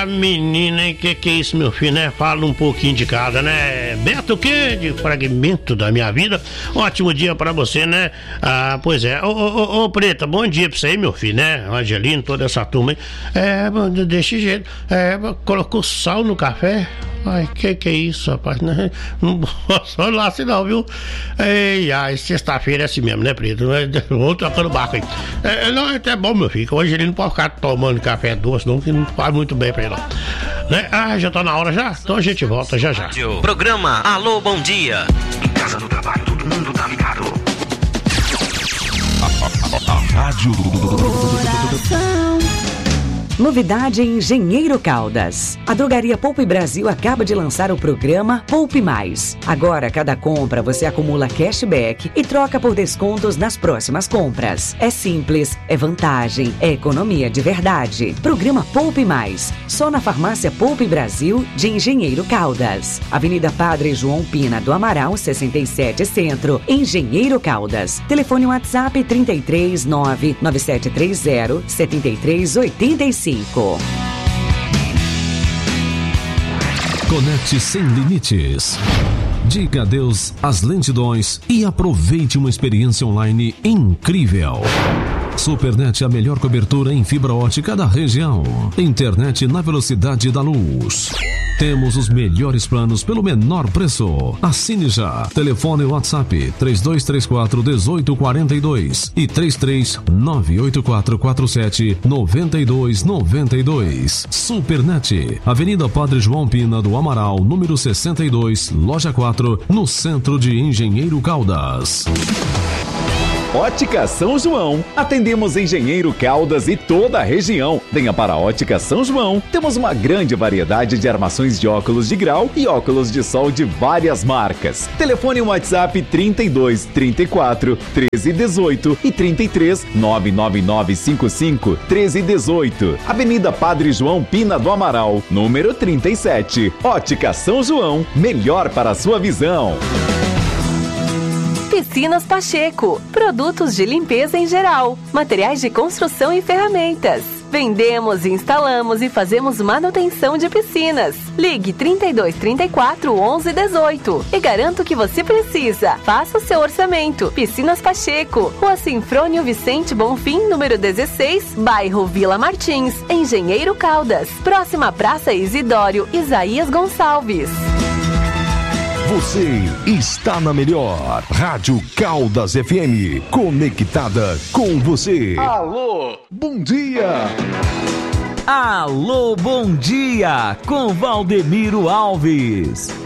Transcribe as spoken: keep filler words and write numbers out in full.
Ah, menina, hein? Que que é isso, meu filho, né? Fala um pouquinho de cada, né? Beto, o quê? De fragmento da minha vida. Ótimo dia pra você, né? Ah, pois é. Ô, ô, ô, ô, Preta, bom dia pra você aí, meu filho, né? Angelino, toda essa turma aí. É, desse jeito. É, colocou sal no café? Ai, que que é isso, rapaz? Não, não posso lá assim não, viu? Ei, ai, sexta-feira é assim mesmo, né, Preto? Vou tocando barco aí. É, não, é até bom, meu filho, que hoje ele não pode ficar tomando café doce, não, que não faz muito bem pra ele, não. Né? Ah, já tá na hora já? Então a gente volta já já. Programa Alô, bom dia. Em casa, no trabalho, todo mundo tá ligado. A, a, a Rádio Coração. Novidade em Engenheiro Caldas. A Drogaria Poupe Brasil acaba de lançar o programa Poupe Mais. Agora, cada compra você acumula cashback e troca por descontos nas próximas compras. É simples, é vantagem, é economia de verdade. Programa Poupe Mais. Só na Farmácia Poupe Brasil de Engenheiro Caldas. Avenida Padre João Pina do Amaral, sessenta e sete Centro, Engenheiro Caldas. Telefone WhatsApp trinta e três, nove nove sete três zero, sete três oito cinco. Conecte sem limites. Diga adeus às lentidões e aproveite uma experiência online incrível. Supernet, a melhor cobertura em fibra ótica da região. Internet na velocidade da luz. Temos os melhores planos pelo menor preço. Assine já. Telefone WhatsApp três dois três quatro, um oito quatro dois e três três nove oito quatro quatro sete nove dois nove dois. Supernet, Avenida Padre João Pina do Amaral, número sessenta e dois, loja quatro, no centro de Engenheiro Caldas. Ótica São João. Atendemos Engenheiro Caldas e toda a região. Venha para a Ótica São João. Temos uma grande variedade de armações de óculos de grau e óculos de sol de várias marcas. Telefone WhatsApp trinta e dois, trinta e quatro, treze dezoito e trinta e três, nove nove nove cinco cinco, treze dezoito. Avenida Padre João Pina do Amaral, número trinta e sete. Ótica São João. Melhor para a sua visão. Piscinas Pacheco, produtos de limpeza em geral, materiais de construção e ferramentas. Vendemos, instalamos e fazemos manutenção de piscinas. Ligue trinta e dois, trinta e quatro, onze dezoito e garanto o que você precisa. Faça o seu orçamento. Piscinas Pacheco, Rua Sinfrônio Vicente Bonfim, número dezesseis, bairro Vila Martins, Engenheiro Caldas. Próxima Praça Isidório Isaías Gonçalves. Você está na melhor Rádio Caldas F M, conectada com você. Alô, bom dia. Alô, bom dia, com Valdemiro Alves.